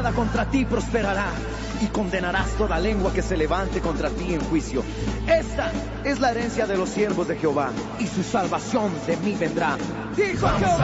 nada contra ti prosperará, y condenarás toda lengua que se levante contra ti en juicio. Esta es la herencia de los siervos de Jehová, y su salvación de mí vendrá. Dijo Jehová.